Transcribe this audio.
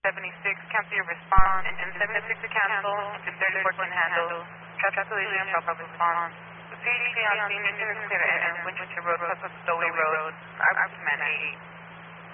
76, cancel your response. Engine 76 cancel. Engine 34 can handle. Traffic collision, proper response. CHP on scene, engine is clear to enter Winchester Road, Stowey Road. I recommend 8.